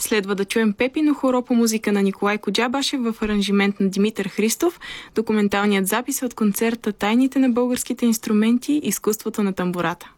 Следва да чуем Пепино хоро по музика на Николай Коджабашев в аранжимент на Димитър Христов. Документалният запис е от концерта "Тайните на българските инструменти. Изкуството на тамбурата".